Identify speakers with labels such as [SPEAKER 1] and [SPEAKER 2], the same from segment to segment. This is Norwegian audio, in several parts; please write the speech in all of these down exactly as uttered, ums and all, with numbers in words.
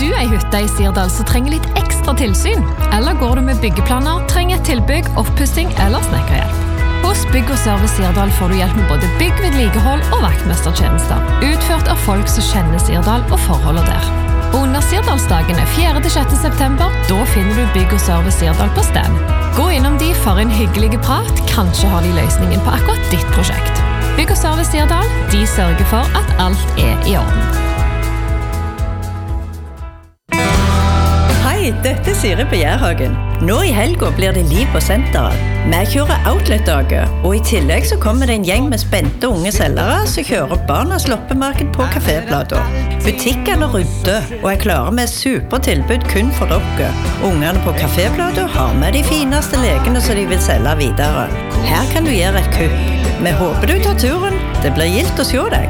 [SPEAKER 1] du ei hytte i Sirdal som trenger litt ekstra tilsyn? Eller går du med byggeplaner, trenger et tilbygg, oppussing eller snekkerhjelp? Hos Bygg og Service Sirdal får du hjelp med både bygg, vedlikehold og vaktmestertjenester, utført av folk som kjenner Sirdal og forholdet der. Under Sirdalsdagene fjerde til sjette september, da finner du Bygg og Service Sirdal på stand. Gå innom de for en hyggelig prat, kanskje har de løsningen på akkurat ditt prosjekt. Bygg og Service Sirdal, de sørger for at alt er i orden.
[SPEAKER 2] Hei, dette er Siri på Gjærhagen. Nå i helga blir det liv på senteret. Vi kjører outlet-dager, og i tillegg så kommer det en gjeng med spente unge selgere som kjører barnas loppemarked på kaféplater. Butikkene rydder og er klare med supertilbud kun for dere. Ungene på kaféplater har med de fineste lekene som de vil selge videre. Her kan du gjøre et kupp. Vi håper du tar turen. Det blir gildt å se deg.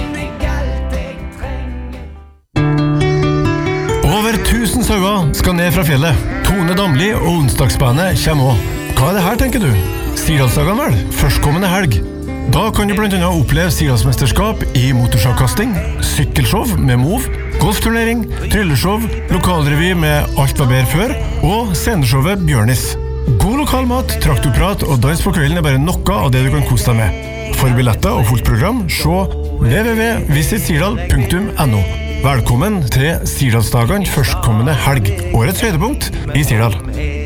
[SPEAKER 3] Over tusen sauer skal ned fra fjellet. Tone Damli og onsdagsbandet kommer også. Hva er det her, tenker du? Sirdalsdagene vel? Førstkommende helg. Da kan du blant annet oppleve Sirdalsmesterskap i motorsagkasting, sykkelshow med Move, golfturnering, trylleshow, lokalrevy med Alt var bedre før, og sceneshowet Bjørnis. God lokal mat, traktorprat og dans på kvelden er bare noe av det du kan kose deg med. For billetter og fullt program, se w w w punktum visit sirdal punktum n o. Velkommen til Sirdalsdagene førstkommende helg, årets høydepunkt i Sirdal.